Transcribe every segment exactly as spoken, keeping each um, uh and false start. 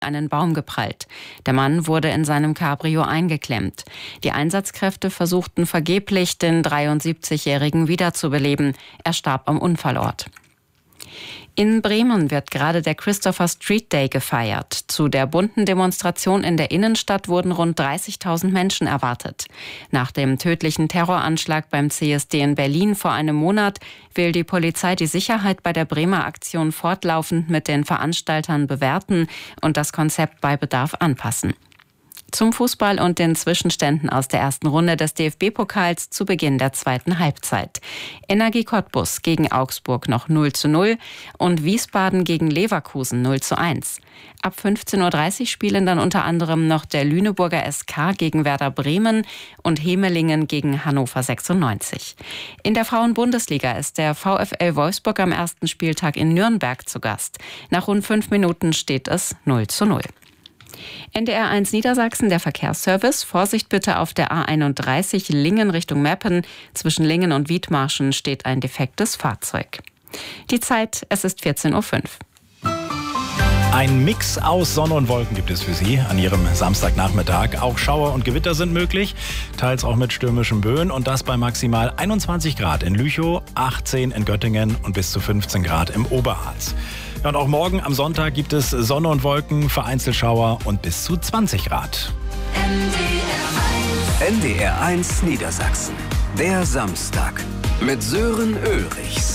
einen Baum geprallt. Der Mann wurde in seinem Cabrio eingeklemmt. Die Einsatzkräfte versuchten vergeblich, den dreiundsiebzigjährigen wiederzubeleben. Er starb am Unfallort. In Bremen wird gerade der Christopher Street Day gefeiert. Zu der bunten Demonstration in der Innenstadt wurden rund dreißigtausend Menschen erwartet. Nach dem tödlichen Terroranschlag beim C S D in Berlin vor einem Monat will die Polizei die Sicherheit bei der Bremer Aktion fortlaufend mit den Veranstaltern bewerten und das Konzept bei Bedarf anpassen. Zum Fußball und den Zwischenständen aus der ersten Runde des D F B-Pokals zu Beginn der zweiten Halbzeit. Energie Cottbus gegen Augsburg noch null zu null und Wiesbaden gegen Leverkusen null zu eins. Ab fünfzehn Uhr dreißig spielen dann unter anderem noch der Lüneburger S K gegen Werder Bremen und Hemelingen gegen Hannover sechsundneunzig. In der Frauen-Bundesliga ist der VfL Wolfsburg am ersten Spieltag in Nürnberg zu Gast. Nach rund fünf Minuten steht es null zu null. N D R eins Niedersachsen, der Verkehrsservice. Vorsicht bitte auf der A einunddreißig Lingen Richtung Meppen. Zwischen Lingen und Wiedmarschen steht ein defektes Fahrzeug. Die Zeit, es ist vierzehn Uhr fünf. Ein Mix aus Sonne und Wolken gibt es für Sie an Ihrem Samstagnachmittag. Auch Schauer und Gewitter sind möglich, teils auch mit stürmischen Böen. Und das bei maximal einundzwanzig Grad in Lüchow, achtzehn in Göttingen und bis zu fünfzehn Grad im Oberharz. Ja, und auch morgen am Sonntag gibt es Sonne und Wolken, vereinzelt Schauer und bis zu zwanzig Grad. N D R eins Niedersachsen. Der Samstag mit Sören Ulrichs.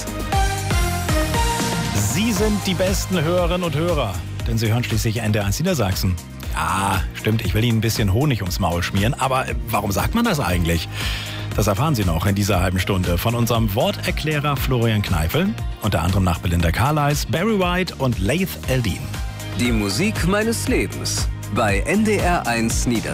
Sie sind die besten Hörerinnen und Hörer, denn Sie hören schließlich N D R eins Niedersachsen. Ja, stimmt, ich will Ihnen ein bisschen Honig ums Maul schmieren, aber warum sagt man das eigentlich? Das erfahren Sie noch in dieser halben Stunde von unserem Worterklärer Florian Kneifel, unter anderem nach Belinda Carlisle, Barry White und Laith Eldin. Die Musik meines Lebens bei N D R eins Niedersachsen.